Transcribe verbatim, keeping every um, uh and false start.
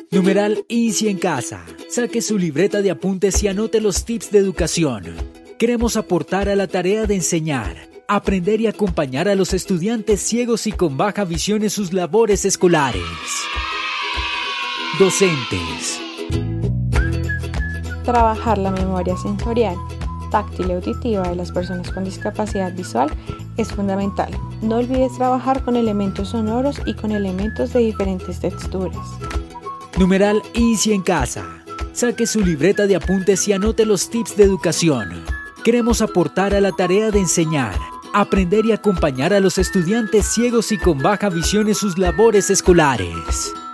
Numeral INSI en casa. Saque su libreta de apuntes y anote los tips de educación. Queremos aportar a la tarea de enseñar, aprender y acompañar a los estudiantes ciegos y con baja visión en sus labores escolares. Docentes. Trabajar la memoria sensorial, táctil y auditiva de las personas con discapacidad visual es fundamental. No olvides trabajar con elementos sonoros y con elementos de diferentes texturas. Numeral INSI en casa. Saque su libreta de apuntes y anote los tips de educación. Queremos aportar a la tarea de enseñar, aprender y acompañar a los estudiantes ciegos y con baja visión en sus labores escolares.